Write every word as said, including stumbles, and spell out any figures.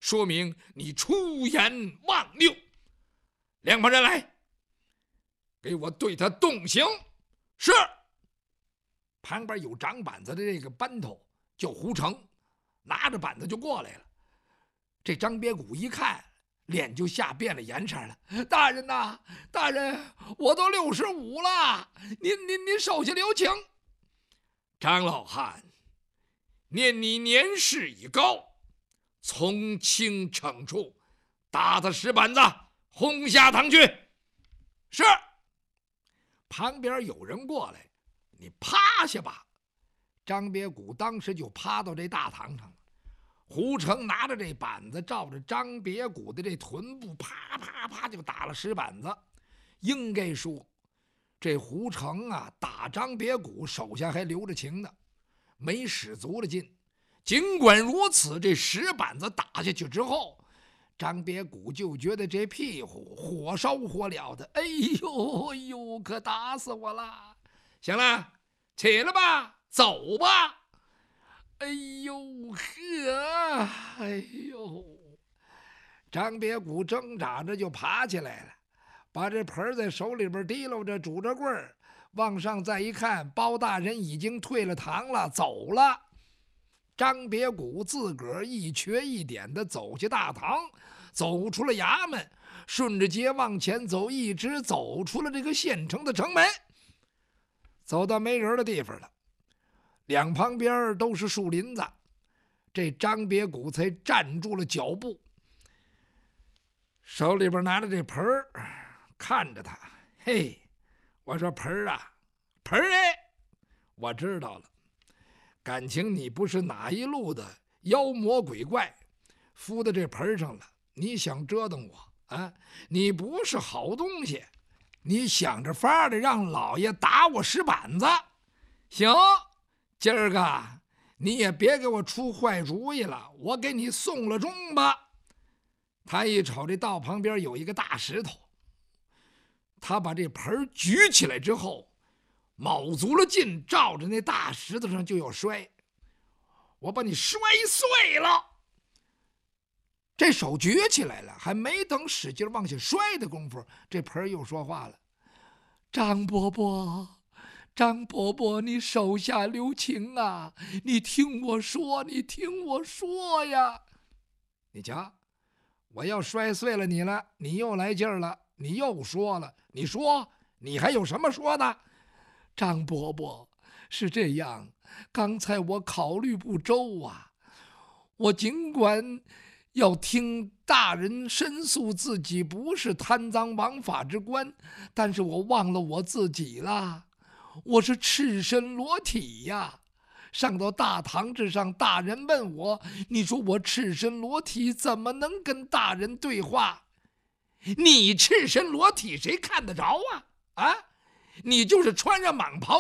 说明你出言忘六。两帮人来，给我对他动刑。是。旁边有掌板子的这个班头叫胡成，拿着板子就过来了。这张别谷一看，脸就吓变了颜色了。大人呐，大人，我都六十五了，您您您手下留情。张老汉，念你年事已高，从轻惩处，打他石板子，轰下堂去。是。旁边有人过来，你趴下吧。张别谷当时就趴到这大堂上了。胡成拿着这板子，照着张别谷的这臀部啪啪啪就打了石板子。应该说，这胡成啊打张别谷手下还留着情呢，没使足了劲。尽管如此，这石板子打下去之后，张别谷就觉得这屁股火烧火燎的。哎呦哎呦，可打死我了！行了，起来吧，走吧。哎呦呵，哎呦！张别谷挣扎着就爬起来了，把这盆在手里边提溜着，拄着棍儿往上再一看，包大人已经退了堂了，走了。张别谷自个儿一瘸一点的走下大堂，走出了衙门，顺着街往前走，一直走出了这个县城的城门，走到没人的地方了。两旁边都是树林子，这张别谷才站住了脚步，手里边拿着这盆儿，看着他。嘿，我说盆儿啊，盆儿哎，我知道了，感情你不是哪一路的妖魔鬼怪，附到这盆上了，你想折腾我啊？你不是好东西，你想着法的让老爷打我石板子。行，今儿个你也别给我出坏主意了，我给你送了终吧。他一瞅这道旁边有一个大石头，他把这盆举起来之后，卯足了劲，照着那大石头上就要摔。我把你摔碎了。这手举起来了，还没等使劲往下摔的功夫，这盆又说话了：张伯伯，张伯伯，你手下留情啊！你听我说，你听我说呀！你瞧，我要摔碎了你了，你又来劲儿了，你又说了，你说，你还有什么说的？张伯伯，是这样，刚才我考虑不周啊，我尽管要听大人申诉自己不是贪赃枉法之官，但是我忘了我自己了。我是赤身裸体呀，上到大堂之上，大人问我，你说我赤身裸体怎么能跟大人对话？你赤身裸体谁看得着啊？啊，你就是穿上蟒袍